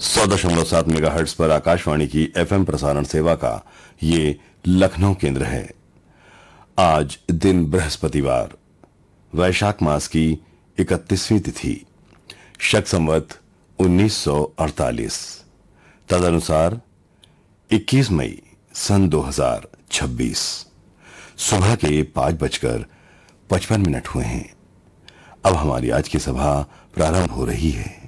100.7 megahertz पर आकाशवाणी की FM प्रसारण सेवा का ये लखनऊ केंद्र है। आज दिन बृहस्पतिवार, वैशाख मास की 31वीं तिथि, शक संवत 1948, तदनुसार 21 मई सन 2026 सुबह के 5:55 हुए हैं। अब हमारी आज की सभा प्रारंभ हो रही है।